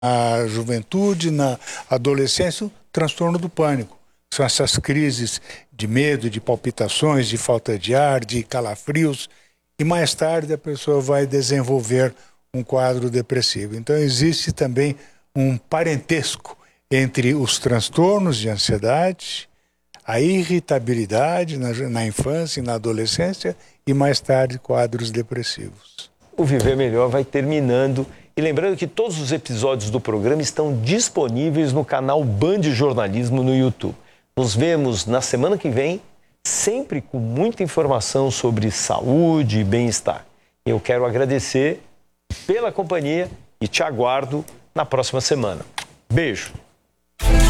juventude, na adolescência, o transtorno do pânico. São essas crises de medo, de palpitações, de falta de ar, de calafrios, e mais tarde a pessoa vai desenvolver um quadro depressivo. Então existe também um parentesco entre os transtornos de ansiedade, a irritabilidade na infância e na adolescência e mais tarde quadros depressivos. O Viver Melhor vai terminando. E lembrando que todos os episódios do programa estão disponíveis no canal Band Jornalismo no YouTube. Nos vemos na semana que vem, sempre com muita informação sobre saúde e bem-estar. Eu quero agradecer pela companhia e te aguardo na próxima semana. Beijo!